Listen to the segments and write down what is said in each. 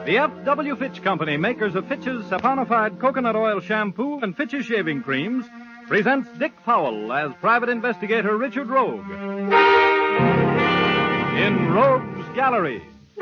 The F.W. Fitch Company, makers of Fitch's saponified coconut oil shampoo and Fitch's shaving creams, presents Dick Powell as private investigator Richard Rogue. In Rogue's Gallery.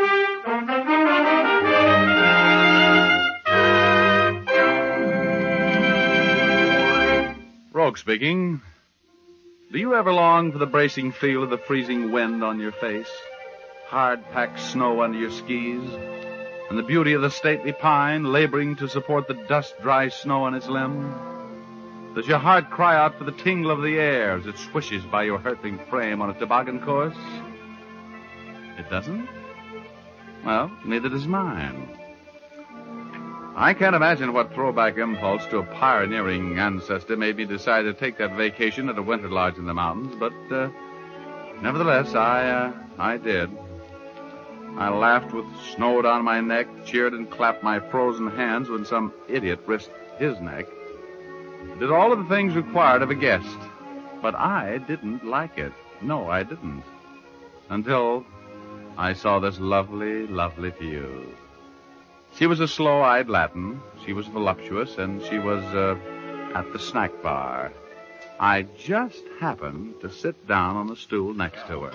Rogue speaking. Do you ever long for the bracing feel of the freezing wind on your face, hard-packed snow under your skis, and the beauty of the stately pine laboring to support the dust-dry snow on its limb? Does your heart cry out for the tingle of the air as it swishes by your hurtling frame on a toboggan course? It doesn't? Well, neither does mine. I can't imagine what throwback impulse to a pioneering ancestor made me decide to take that vacation at a winter lodge in the mountains, but nevertheless, I did. I laughed with snow down my neck, cheered and clapped my frozen hands when some idiot risked his neck. Did all of the things required of a guest, but I didn't like it. No, I didn't. Until I saw this lovely, lovely view. She was a slow-eyed Latin. She was voluptuous, and she was at the snack bar. I just happened to sit down on the stool next to her.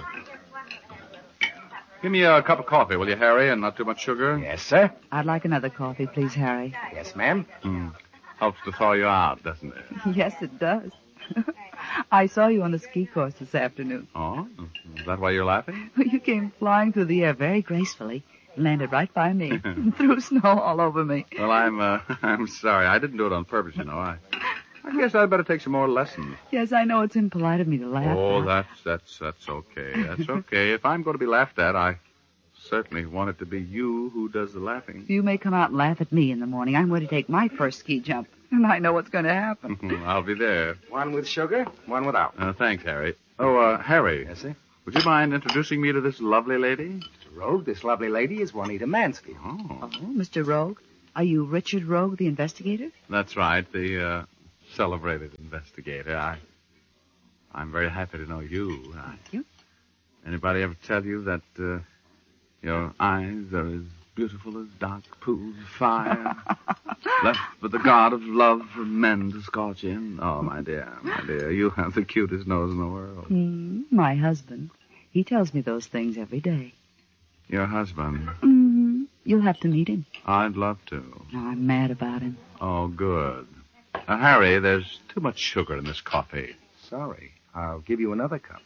Give me a cup of coffee, will you, Harry, and not too much sugar? Yes, sir. I'd like another coffee, please, Harry. Yes, ma'am. Helps to thaw you out, doesn't it? Yes, it does. I saw you on the ski course this afternoon. Oh? Is that why you're laughing? You came flying through the air very gracefully. Landed right by me and threw snow all over me. Well, I'm sorry. I didn't do it on purpose, you know. I guess I'd better take some more lessons. Yes, I know it's impolite of me to laugh. Oh, that's okay. That's okay. If I'm going to be laughed at, I certainly want it to be you who does the laughing. You may come out and laugh at me in the morning. I'm going to take my first ski jump, and I know what's going to happen. I'll be there. One with sugar, one without. Thanks, Harry. Oh, Harry. Yes, sir? Would you mind introducing me to this lovely lady? Mr. Rogue, this lovely lady is Juanita Mansfield. Oh, Mr. Rogue? Are you Richard Rogue, the investigator? That's right, the celebrated investigator. I'm very happy to know you. Thank you. Anybody ever tell you that your eyes are as beautiful as dark pools of fire, left for the god of love for men to scorch in? Oh, my dear, you have the cutest nose in the world. My husband. He tells me those things every day. Your husband? Mm-hmm. You'll have to meet him. I'd love to. No, I'm mad about him. Oh, good. Harry, there's too much sugar in this coffee. Sorry. I'll give you another cup.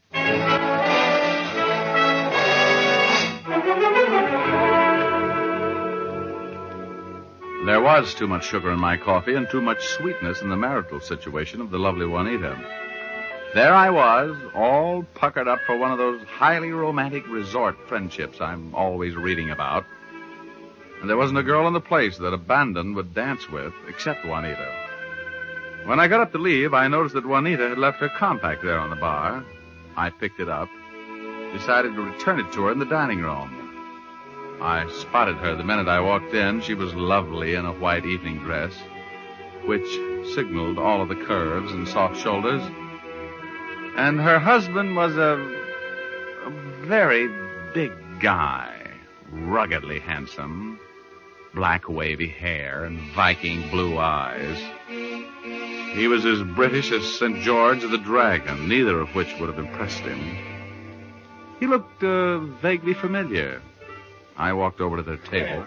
There was too much sugar in my coffee and too much sweetness in the marital situation of the lovely Juanita. There I was, all puckered up for one of those highly romantic resort friendships I'm always reading about. And there wasn't a girl in the place that abandon would dance with, except Juanita. When I got up to leave, I noticed that Juanita had left her compact there on the bar. I picked it up, decided to return it to her in the dining room. I spotted her the minute I walked in. She was lovely in a white evening dress, which signaled all of the curves and soft shoulders. And her husband was a very big guy, ruggedly handsome, black wavy hair and Viking blue eyes. He was as British as St. George the Dragon, neither of which would have impressed him. He looked vaguely familiar. I walked over to their table.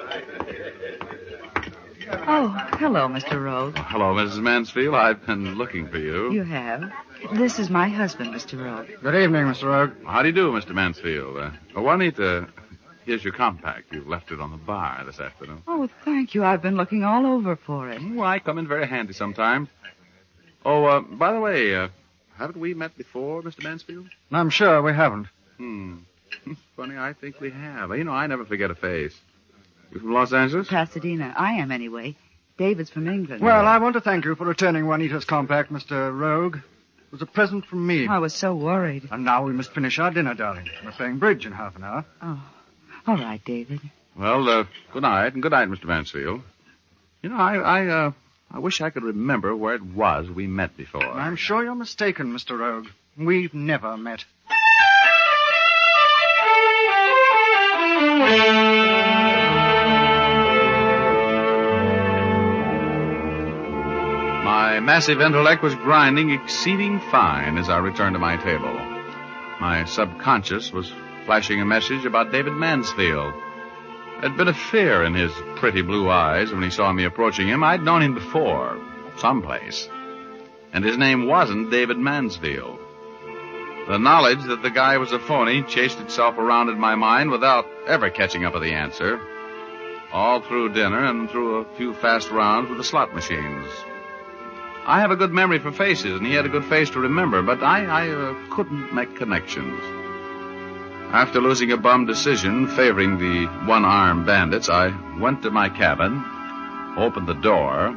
Oh, hello, Mr. Rogue. Oh, hello, Mrs. Mansfield. I've been looking for you. You have? This is my husband, Mr. Rogue. Good evening, Mr. Rogue. How do you do, Mr. Mansfield? Juanita, here's your compact. You left it on the bar this afternoon. Oh, thank you. I've been looking all over for it. Oh, I come in very handy sometimes. Oh, by the way, haven't we met before, Mr. Mansfield? I'm sure we haven't. Funny, I think we have. You know, I never forget a face. You from Los Angeles? Pasadena. I am, anyway. David's from England. Well, I want to thank you for returning Juanita's compact, Mr. Rogue. It was a present from me. I was so worried. And now we must finish our dinner, darling. We're playing bridge in half an hour. Oh, all right, David. Well, good night, and good night, Mr. Mansfield. You know, I wish I could remember where it was we met before. I'm sure you're mistaken, Mr. Rogue. We've never met. massive intellect was grinding exceeding fine as I returned to my table. My subconscious was flashing a message about David Mansfield. There'd been a fear in his pretty blue eyes when he saw me approaching him. I'd known him before, someplace. And his name wasn't David Mansfield. The knowledge that the guy was a phony chased itself around in my mind without ever catching up with the answer. All through dinner and through a few fast rounds with the slot machines. I have a good memory for faces, and he had a good face to remember, but I couldn't make connections. After losing a bum decision favoring the one-armed bandits, I went to my cabin, opened the door.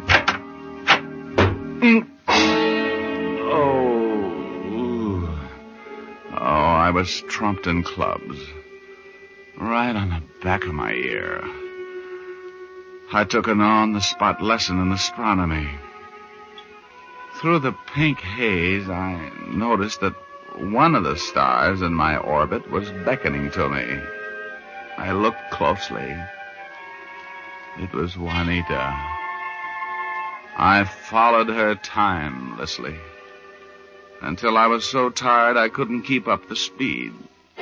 I was trumped in clubs. Right on the back of my ear. I took an on-the-spot lesson in astronomy. Through the pink haze, I noticed that one of the stars in my orbit was beckoning to me. I looked closely. It was Juanita. I followed her timelessly until I was so tired I couldn't keep up the speed.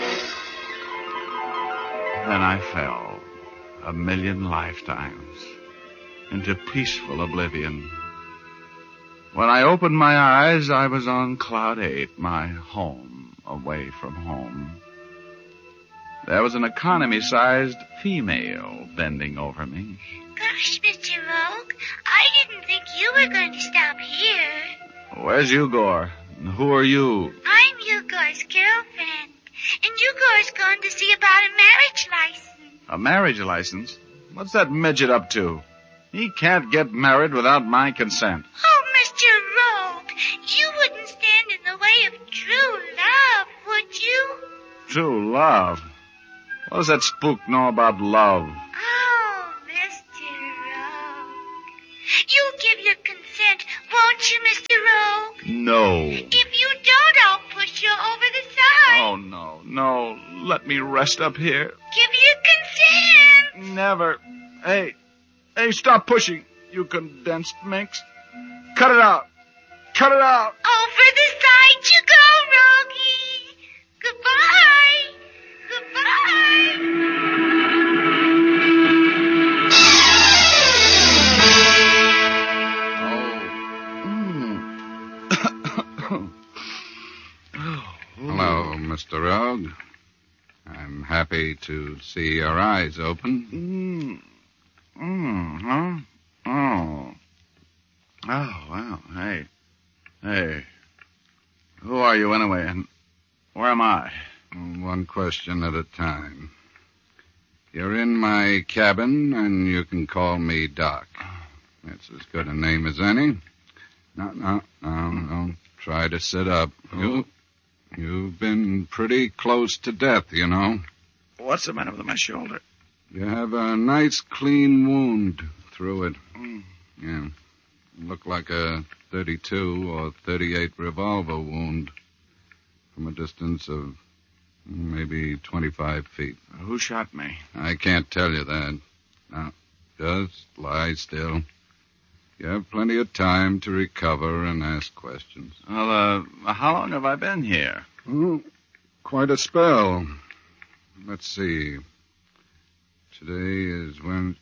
Then I fell 1,000,000 lifetimes into peaceful oblivion. When I opened my eyes, I was on Cloud 8, my home, away from home. There was an economy-sized female bending over me. Gosh, Mr. Rogue, I didn't think you were going to stop here. Where's Ugor? Who are you? I'm Ugor's girlfriend, and Ugor's going to see about a marriage license. A marriage license? What's that midget up to? He can't get married without my consent. Oh, Mr. Rogue, you wouldn't stand in the way of true love, would you? True love? What does that spook know about love? Oh, Mr. Rogue. You'll give your consent, won't you, Mr. Rogue? No. If you don't, I'll push you over the side. Oh, no. Let me rest up here. Give your consent. Never. Hey, stop pushing, you condensed minx. Cut it out. Cut it out. Over the side you go, Rogie. Goodbye. Goodbye. Hello, Mr. Rogue. I'm happy to see your eyes open. Huh? Oh, well, hey. Who are you anyway, and where am I? One question at a time. You're in my cabin, and you can call me Doc. That's as good a name as any. No, don't try to sit up. You've been pretty close to death, you know. What's the matter with my shoulder? You have a nice, clean wound through it. Yeah. Looked like a 32 or 38 revolver wound from a distance of maybe 25 feet. Who shot me? I can't tell you that. Now, just lie still. You have plenty of time to recover and ask questions. Well, how long have I been here? Quite a spell. Let's see. Today is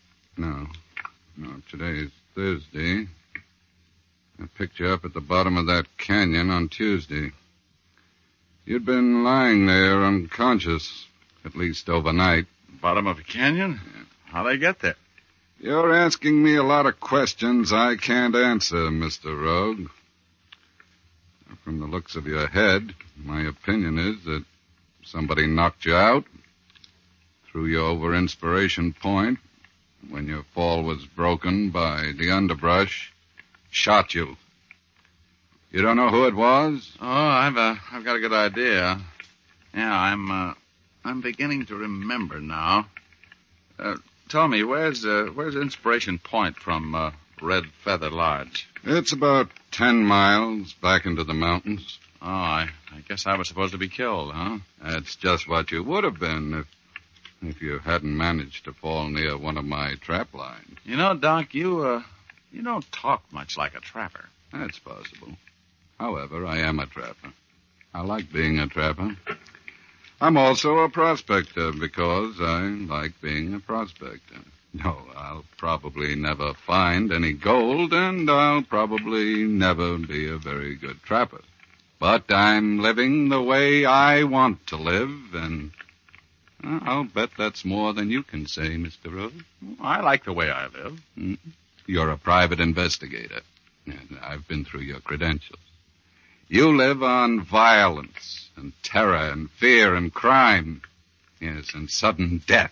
today is Thursday. I picked you up at the bottom of that canyon on Tuesday. You'd been lying there unconscious, at least overnight. Bottom of a canyon? Yeah. How'd I get there? You're asking me a lot of questions I can't answer, Mr. Rogue. From the looks of your head, my opinion is that somebody knocked you out, threw you over Inspiration Point, when your fall was broken by the underbrush, shot you. You don't know who it was? Oh, I've got a good idea. Yeah, I'm beginning to remember now. Tell me, where's Inspiration Point from Red Feather Lodge? It's about 10 miles back into the mountains. Oh, I guess I was supposed to be killed, huh? That's just what you would have been if you hadn't managed to fall near one of my trap lines. You know, Doc, you don't talk much like a trapper. That's possible. However, I am a trapper. I like being a trapper. I'm also a prospector because I like being a prospector. No, I'll probably never find any gold, and I'll probably never be a very good trapper. But I'm living the way I want to live, and I'll bet that's more than you can say, Mr. Rose. I like the way I live. You're a private investigator. And I've been through your credentials. You live on violence and terror and fear and crime. Yes, and sudden death.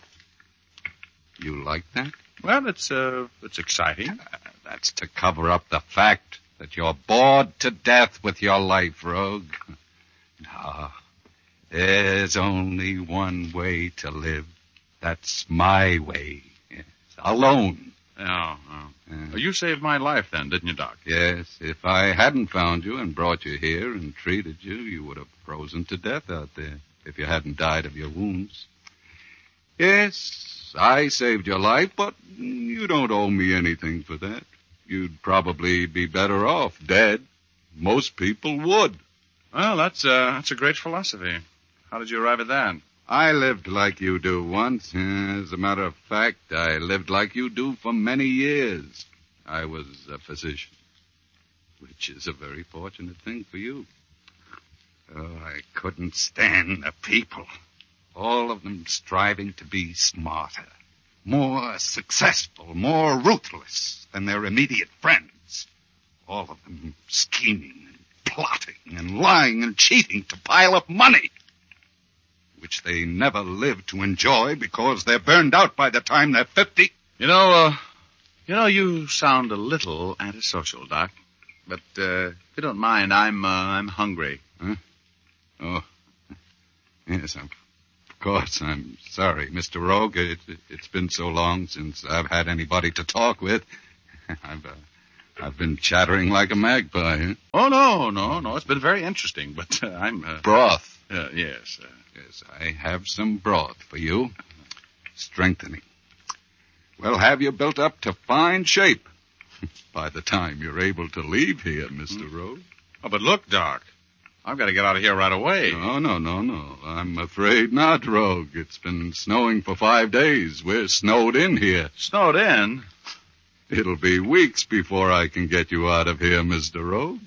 You like that? Well, it's exciting. That's to cover up the fact that you're bored to death with your life, Rogue. No, there's only one way to live. That's my way. Yes, alone. Oh. You saved my life then, didn't you, Doc? Yes, if I hadn't found you and brought you here and treated you, you would have frozen to death out there if you hadn't died of your wounds. Yes, I saved your life, but you don't owe me anything for that. You'd probably be better off dead. Most people would. Well, that's a great philosophy. How did you arrive at that? I lived like you do once. As a matter of fact, I lived like you do for many years. I was a physician, which is a very fortunate thing for you. Oh, I couldn't stand the people. All of them striving to be smarter, more successful, more ruthless than their immediate friends. All of them scheming and plotting and lying and cheating to pile up money, which they never live to enjoy because they're burned out by the time they're 50. You know, you sound a little antisocial, Doc. But, if you don't mind, I'm hungry. Huh? Oh. Yes, of course, I'm sorry, Mr. Rogue. It's been so long since I've had anybody to talk with. I've been chattering like a magpie. Huh? Oh, no. It's been very interesting, but I'm... Broth. Yes. Yes, I have some broth for you. Strengthening. We'll have you built up to fine shape by the time you're able to leave here, Mr. Rogue. Oh, but look, Doc. I've got to get out of here right away. No. I'm afraid not, Rogue. It's been snowing for 5 days. We're snowed in here. Snowed in? It'll be weeks before I can get you out of here, Mr. Rogue.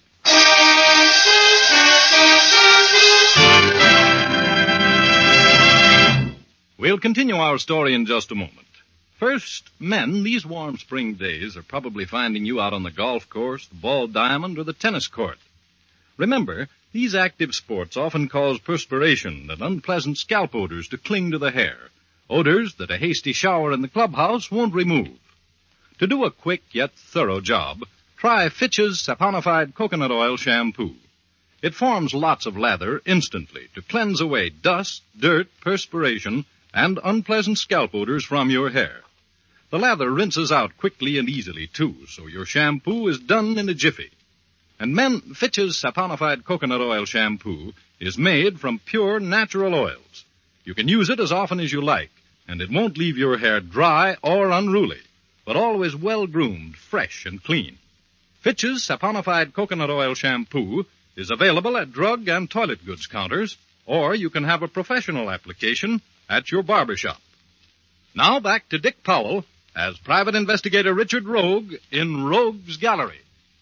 We'll continue our story in just a moment. First, men, these warm spring days are probably finding you out on the golf course, the ball diamond, or the tennis court. Remember, these active sports often cause perspiration and unpleasant scalp odors to cling to the hair, odors that a hasty shower in the clubhouse won't remove. To do a quick yet thorough job, try Fitch's saponified coconut oil shampoo. It forms lots of lather instantly to cleanse away dust, dirt, perspiration, and unpleasant scalp odors from your hair. The lather rinses out quickly and easily, too, so your shampoo is done in a jiffy. And men, Fitch's saponified coconut oil shampoo is made from pure natural oils. You can use it as often as you like, and it won't leave your hair dry or unruly, but always well-groomed, fresh, and clean. Fitch's saponified coconut oil shampoo is available at drug and toilet goods counters, or you can have a professional application at your barber shop. Now back to Dick Powell as Private Investigator Richard Rogue in Rogue's Gallery.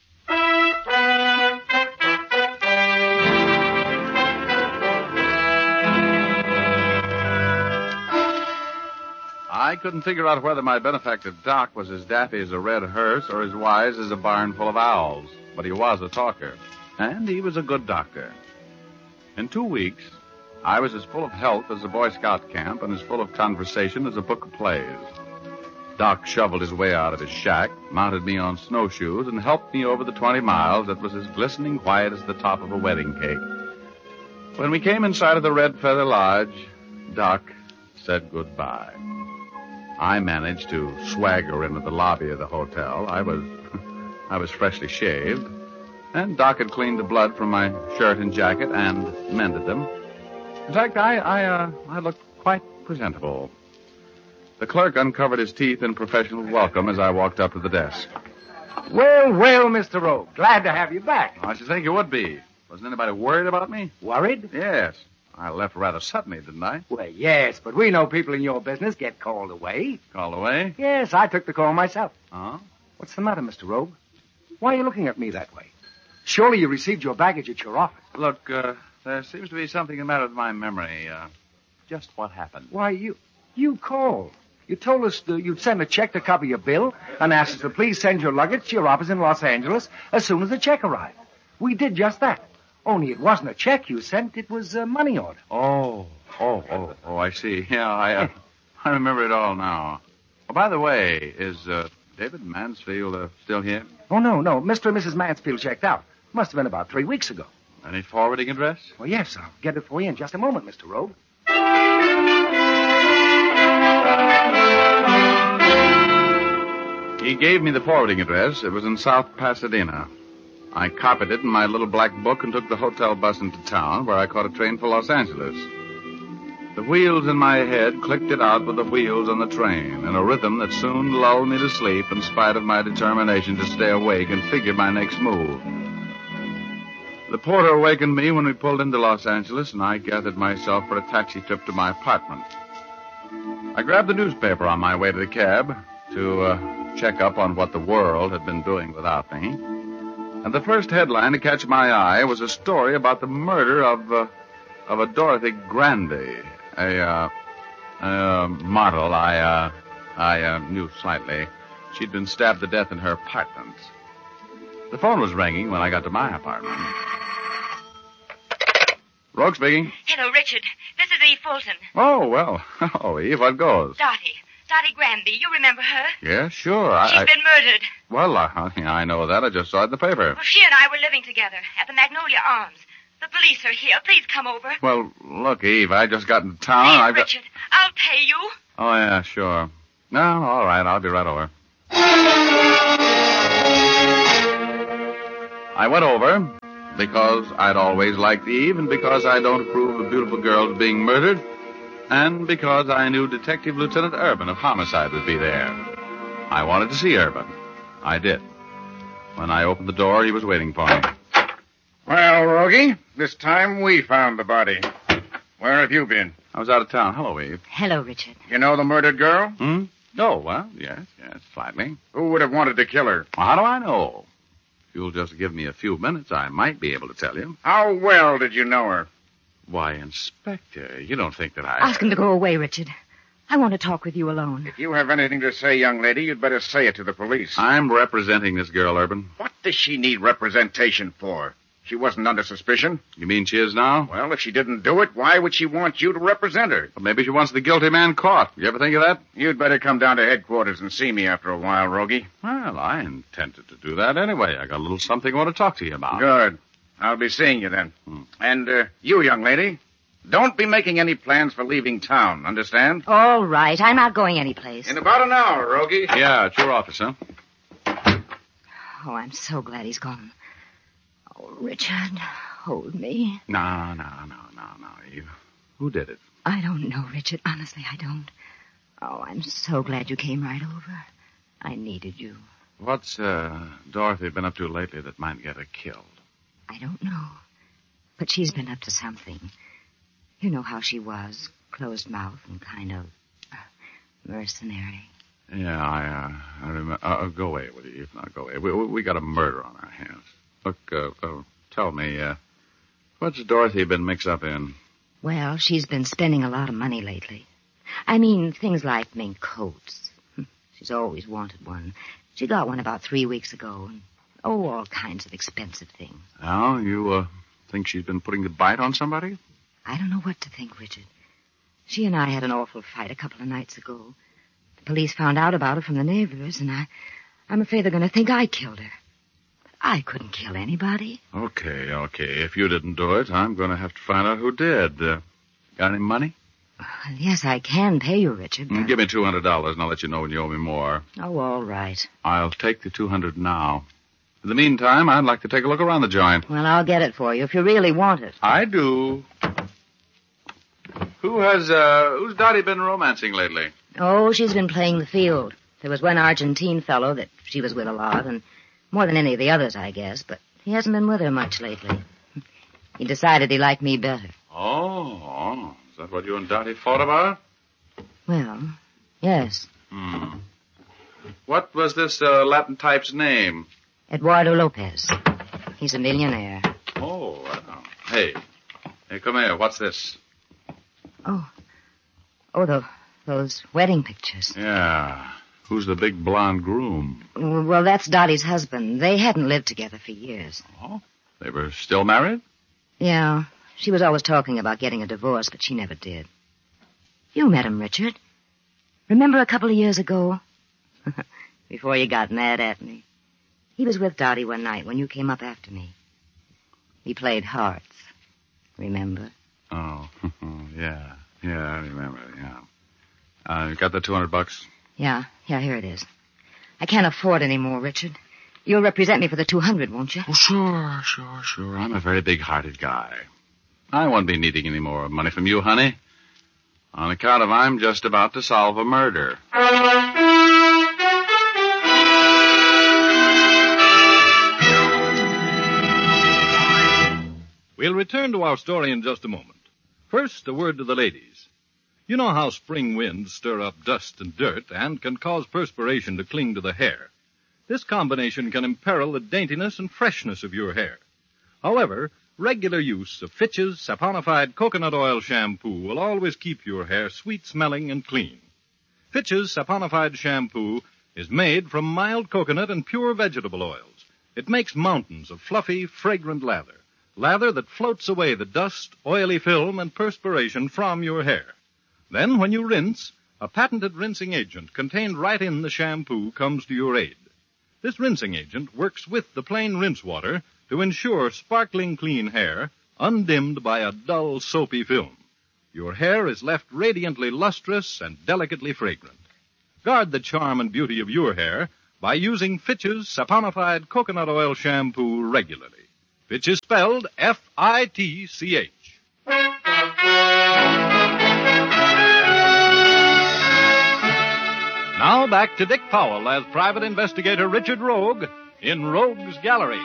I couldn't figure out whether my benefactor Doc was as daffy as a red hearse or as wise as a barn full of owls. But he was a talker, and he was a good doctor. In 2 weeks, I was as full of health as a Boy Scout camp and as full of conversation as a book of plays. Doc shoveled his way out of his shack, mounted me on snowshoes, and helped me over the 20 miles that was as glistening white as the top of a wedding cake. When we came inside of the Red Feather Lodge, Doc said goodbye. I managed to swagger into the lobby of the hotel. I was freshly shaved, and Doc had cleaned the blood from my shirt and jacket and mended them. In fact, I looked quite presentable. The clerk uncovered his teeth in professional welcome as I walked up to the desk. Well, Mr. Rogue. Glad to have you back. I should think you would be. Wasn't anybody worried about me? Worried? Yes. I left rather suddenly, didn't I? Well, yes, but we know people in your business get called away. Called away? Yes, I took the call myself. Oh? What's the matter, Mr. Rogue? Why are you looking at me that way? Surely you received your baggage at your office. Look, there seems to be something the matter with my memory. Just what happened? Why, you called. You told us you'd send a check to cover your bill and asked us to please send your luggage to your office in Los Angeles as soon as the check arrived. We did just that. Only it wasn't a check you sent, it was a money order. Oh, I see. Yeah, I remember it all now. Oh, by the way, is David Mansfield still here? Oh, no. Mr. and Mrs. Mansfield checked out. Must have been about 3 weeks ago. Any forwarding address? Well, yes, I'll get it for you in just a moment, Mr. Rogue. He gave me the forwarding address. It was in South Pasadena. I copied it in my little black book and took the hotel bus into town, where I caught a train for Los Angeles. The wheels in my head clicked it out with the wheels on the train, in a rhythm that soon lulled me to sleep in spite of my determination to stay awake and figure my next move. The porter awakened me when we pulled into Los Angeles, and I gathered myself for a taxi trip to my apartment. I grabbed the newspaper on my way to the cab to check up on what the world had been doing without me. And the first headline to catch my eye was a story about the murder of a Dorothy Grandy, a model I knew slightly. She'd been stabbed to death in her apartment. The phone was ringing when I got to my apartment. Rogue speaking. Hello, Richard. This is Eve Fulton. Oh, well. Hello, Eve. What goes? Dottie Granby. You remember her? Yeah, sure. She's been murdered. Well, I know that. I just saw it in the paper. Well, she and I were living together at the Magnolia Arms. The police are here. Please come over. Well, look, Eve, I just got into town. Please, Richard, I'll pay you. Oh, yeah, sure. No, all right. I'll be right over. I went over because I'd always liked Eve and because I don't approve of beautiful girls being murdered and because I knew Detective Lieutenant Urban of Homicide would be there. I wanted to see Urban. I did. When I opened the door, he was waiting for me. Well, Rogie, this time we found the body. Where have you been? I was out of town. Hello, Eve. Hello, Richard. You know the murdered girl? Oh, well, yes, slightly. Who would have wanted to kill her? Well, how do I know? If you'll just give me a few minutes, I might be able to tell you. How well did you know her? Why, Inspector, you don't think that I... Ask him to go away, Richard. I want to talk with you alone. If you have anything to say, young lady, you'd better say it to the police. I'm representing this girl, Urban. What does she need representation for? She wasn't under suspicion. You mean she is now? Well, if she didn't do it, why would she want you to represent her? Well, maybe she wants the guilty man caught. You ever think of that? You'd better come down to headquarters and see me after a while, Rogie. Well, I intended to do that anyway. I got a little something I want to talk to you about. Good. I'll be seeing you then. And you, young lady, don't be making any plans for leaving town, understand? All right. I'm not going anyplace. In about an hour, Rogie. Yeah, it's your office, huh? Oh, I'm so glad he's gone. Oh, Richard, hold me. No, Eve. Who did it? I don't know, Richard. Honestly, I don't. Oh, I'm so glad you came right over. I needed you. What's Dorothy been up to lately that might get her killed? I don't know. But she's been up to something. You know how she was. Closed mouth and kind of mercenary. Yeah, I remember. Go away with you, Eve. Now, go away. We got a murder on our hands. Look, tell me, what's Dorothy been mixed up in? Well, she's been spending a lot of money lately. I mean, things like mink coats. She's always wanted one. She got one about 3 weeks ago. And, all kinds of expensive things. Now, you think she's been putting the bite on somebody? I don't know what to think, Richard. She and I had an awful fight a couple of nights ago. The police found out about it from the neighbors, and I'm afraid they're going to think I killed her. I couldn't kill anybody. Okay. If you didn't do it, I'm going to have to find out who did. Got any money? Well, yes, I can pay you, Richard. But... Give me $200, and I'll let you know when you owe me more. Oh, all right. I'll take the $200 now. In the meantime, I'd like to take a look around the joint. Well, I'll get it for you if you really want it. I do. Who's Dottie been romancing lately? Oh, she's been playing the field. There was one Argentine fellow that she was with a lot, and More than any of the others, I guess, but he hasn't been with her much lately. He decided he liked me better. Oh. Is that what you and Dottie fought about? Well, yes. What was this Latin type's name? Eduardo Lopez. He's a millionaire. Oh, hey, come here. What's this? Those wedding pictures. Yeah. Who's the big blonde groom? Well, that's Dottie's husband. They hadn't lived together for years. Oh? They were still married? Yeah. She was always talking about getting a divorce, but she never did. You met him, Richard. Remember a couple of years ago? Before you got mad at me. He was with Dottie one night when you came up after me. We played hearts. Remember? Oh, yeah. Yeah, I remember, yeah. You got the $200? Yeah, here it is. I can't afford any more, Richard. You'll represent me for the 200, won't you? Oh, sure. I'm a very big-hearted guy. I won't be needing any more money from you, honey. On account of I'm just about to solve a murder. We'll return to our story in just a moment. First, a word to the ladies. You know how spring winds stir up dust and dirt and can cause perspiration to cling to the hair. This combination can imperil the daintiness and freshness of your hair. However, regular use of Fitch's saponified coconut oil shampoo will always keep your hair sweet-smelling and clean. Fitch's saponified shampoo is made from mild coconut and pure vegetable oils. It makes mountains of fluffy, fragrant lather that floats away the dust, oily film, and perspiration from your hair. Then, when you rinse, a patented rinsing agent contained right in the shampoo comes to your aid. This rinsing agent works with the plain rinse water to ensure sparkling clean hair, undimmed by a dull, soapy film. Your hair is left radiantly lustrous and delicately fragrant. Guard the charm and beauty of your hair by using Fitch's saponified coconut oil shampoo regularly. Fitch is spelled F-I-T-C-H. Now back to Dick Powell as private investigator Richard Rogue in Rogue's Gallery.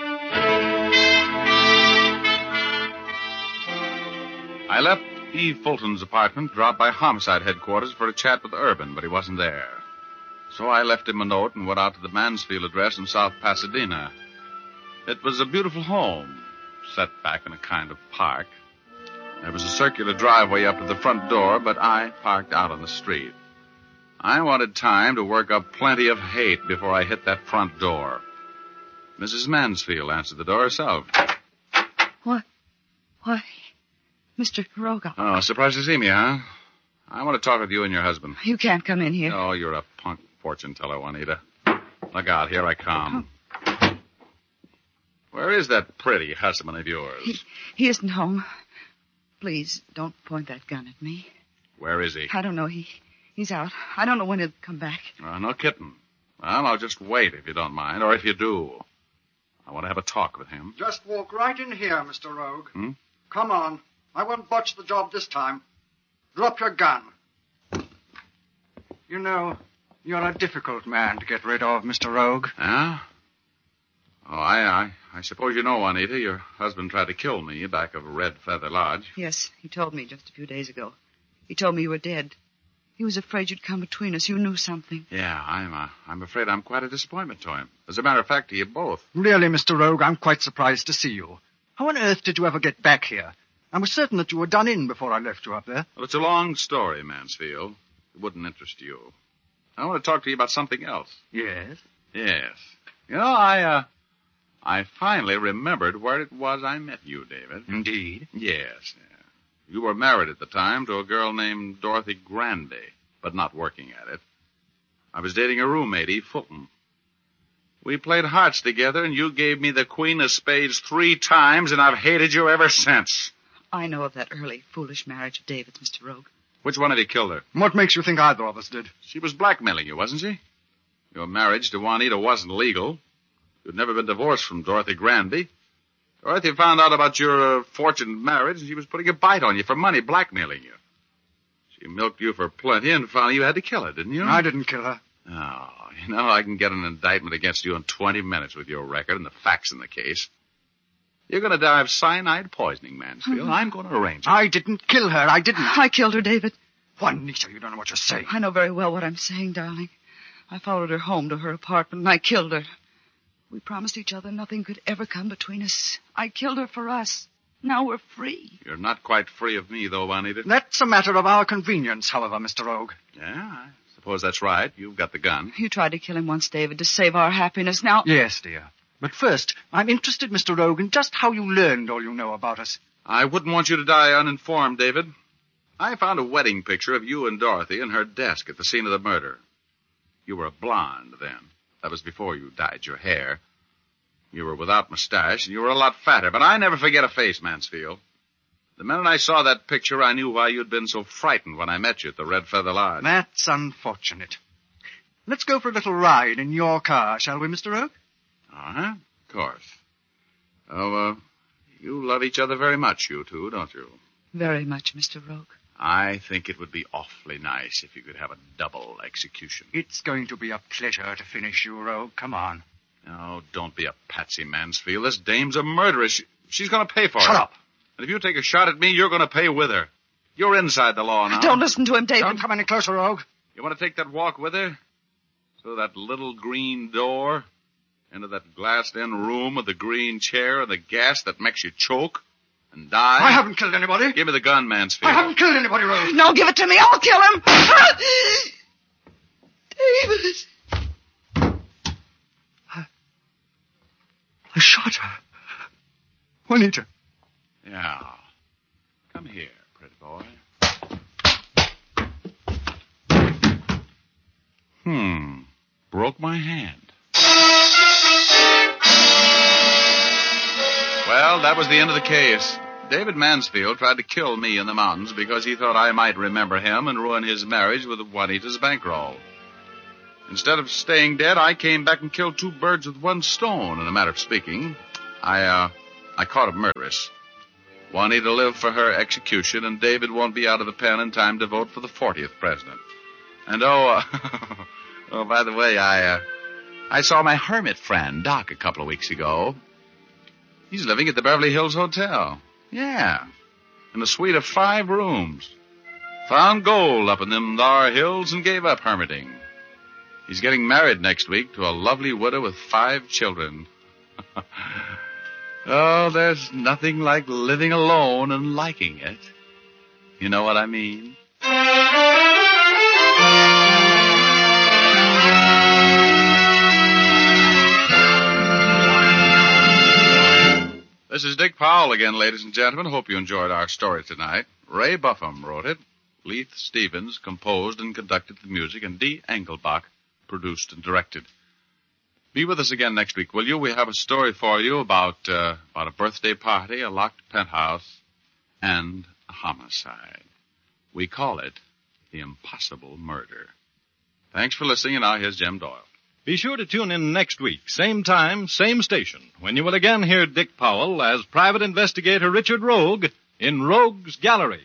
I left Eve Fulton's apartment, dropped by homicide headquarters for a chat with Urban, but he wasn't there. So I left him a note and went out to the Mansfield address in South Pasadena. It was a beautiful home, set back in a kind of park. There was a circular driveway up to the front door, but I parked out on the street. I wanted time to work up plenty of hate before I hit that front door. Mrs. Mansfield answered the door herself. What? Why, Mr. Rogue. Oh, surprised to see me, huh? I want to talk with you and your husband. You can't come in here. Oh, you're a punk fortune teller, Juanita. Look out, here I come. Where is that pretty husband of yours? He isn't home. Please, don't point that gun at me. Where is he? I don't know. He's out. I don't know when he'll come back. No kidding. Well, I'll just wait if you don't mind, or if you do. I want to have a talk with him. Just walk right in here, Mr. Rogue. Come on. I won't botch the job this time. Drop your gun. You know, you're a difficult man to get rid of, Mr. Rogue. Yeah? Oh, I suppose you know, Juanita, your husband tried to kill me back of Red Feather Lodge. Yes, he told me just a few days ago. He told me you were dead. He was afraid you'd come between us. You knew something. Yeah, I'm afraid I'm quite a disappointment to him. As a matter of fact, to you both. Really, Mr. Rogue, I'm quite surprised to see you. How on earth did you ever get back here? I was certain that you were done in before I left you up there. Well, it's a long story, Mansfield. It wouldn't interest you. I want to talk to you about something else. Yes? Yes. You know, I finally remembered where it was I met you, David. Indeed? Yes. You were married at the time to a girl named Dorothy Grandy, but not working at it. I was dating a roommate, Eve Fulton. We played hearts together, and you gave me the Queen of Spades 3 times, and I've hated you ever since. I know of that early, foolish marriage of David's, Mr. Rogue. Which one of you killed her? What makes you think either of us did? She was blackmailing you, wasn't she? Your marriage to Juanita wasn't legal. You'd never been divorced from Dorothy Granby. Dorothy found out about your fortunate marriage, and she was putting a bite on you for money, blackmailing you. She milked you for plenty and finally you had to kill her, didn't you? I didn't kill her. Oh, I can get an indictment against you in 20 minutes with your record and the facts in the case. You're going to die of cyanide poisoning, Mansfield. I'm going to arrange it. I didn't kill her. I didn't. I killed her, David. Juanita, you don't know what you're saying. I know very well what I'm saying, darling. I followed her home to her apartment and I killed her. We promised each other nothing could ever come between us. I killed her for us. Now we're free. You're not quite free of me, though, Juanita. That's a matter of our convenience, however, Mr. Rogue. Yeah, I suppose that's right. You've got the gun. You tried to kill him once, David, to save our happiness. Now... Yes, dear. But first, I'm interested, Mr. Rogue, in just how you learned all you know about us. I wouldn't want you to die uninformed, David. I found a wedding picture of you and Dorothy in her desk at the scene of the murder. You were a blonde then. That was before you dyed your hair. You were without mustache, and you were a lot fatter. But I never forget a face, Mansfield. The minute I saw that picture, I knew why you'd been so frightened when I met you at the Red Feather Lodge. That's unfortunate. Let's go for a little ride in your car, shall we, Mr. Rogue? Uh-huh, of course. Oh, you love each other very much, you two, don't you? Very much, Mr. Rogue. I think it would be awfully nice if you could have a double execution. It's going to be a pleasure to finish you, Rogue. Come on. Oh, don't be a patsy, Mansfield. This dame's a murderess. She's going to pay for it. Shut up. And if you take a shot at me, you're going to pay with her. You're inside the law now. Don't listen to him, David. Don't come any closer, Rogue. You want to take that walk with her? Through that little green door? Into that glassed-in room with the green chair and the gas that makes you choke and die? I haven't killed anybody. Give me the gun, Mansfield. I haven't killed anybody, Rogue. No, give it to me. I'll kill him. David. I shot her. Juanita. Yeah. Come here, pretty boy. Broke my hand. Well, that was the end of the case. David Mansfield tried to kill me in the mountains because he thought I might remember him and ruin his marriage with Juanita's bankroll. Instead of staying dead, I came back and killed two birds with one stone, in a matter of speaking. I caught a murderess. Juanita lived for her execution, and David won't be out of the pen in time to vote for the 40th president. And oh, by the way, I saw my hermit friend, Doc, a couple of weeks ago. He's living at the Beverly Hills Hotel. Yeah, in a suite of 5 rooms. Found gold up in them thar hills and gave up hermiting. He's getting married next week to a lovely widow with 5 children. Oh, there's nothing like living alone and liking it. You know what I mean? This is Dick Powell again, ladies and gentlemen. Hope you enjoyed our story tonight. Ray Buffum wrote it. Leith Stevens composed and conducted the music, and Dee Engelbach produced and directed. Be with us again next week, will you? We have a story for you about a birthday party, a locked penthouse, and a homicide. We call it The Impossible Murder. Thanks for listening, and now here's Jim Doyle. Be sure to tune in next week, same time, same station, when you will again hear Dick Powell as Private Investigator Richard Rogue in Rogue's Gallery.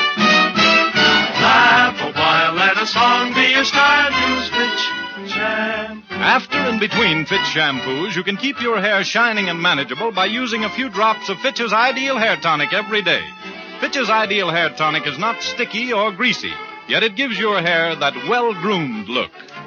Laugh a while, let a song be your style. Use Fitch shampoo. After and between Fitch shampoos, you can keep your hair shining and manageable by using a few drops of Fitch's Ideal Hair Tonic every day. Fitch's Ideal Hair Tonic is not sticky or greasy, yet it gives your hair that well-groomed look.